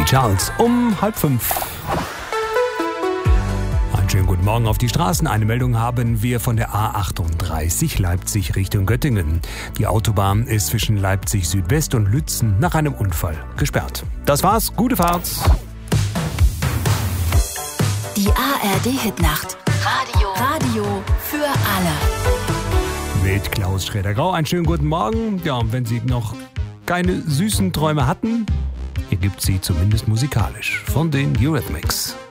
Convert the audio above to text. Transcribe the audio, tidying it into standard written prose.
Charles um 4:30. Einen schönen guten Morgen auf die Straßen. Eine Meldung haben wir von der A38 Leipzig Richtung Göttingen. Die Autobahn ist zwischen Leipzig Südwest und Lützen nach einem Unfall gesperrt. Das war's. Gute Fahrt. Die ARD-Hitnacht. Radio für alle. Mit Klaus Schroeder-Grau. Einen schönen guten Morgen. Ja, und wenn Sie noch keine süßen Träume hatten, hier gibt's sie zumindest musikalisch von den Eurythmics.